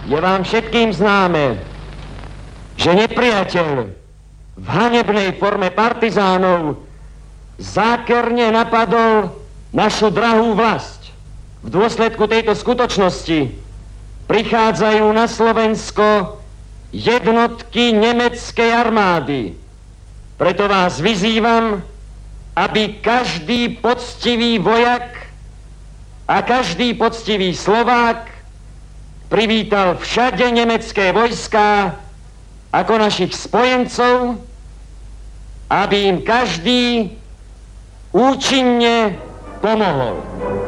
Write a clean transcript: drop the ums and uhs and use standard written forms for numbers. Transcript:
Je vám všetkým známe, že nepriateľ v hanebnej forme partizánov zákerne napadol našu drahú vlast. V dôsledku tejto skutočnosti prichádzajú na Slovensko jednotky nemeckej armády. Preto vás vyzývam, aby každý poctivý vojak a každý poctivý Slovák privítal všade nemecké vojská ako našich spojencov, aby im každý účinne pomohol.